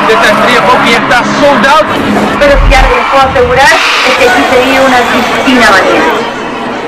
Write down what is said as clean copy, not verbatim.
de tendría porque ya está sold out. Pero si algo les puedo asegurar es que aquí se vive una piscina manía.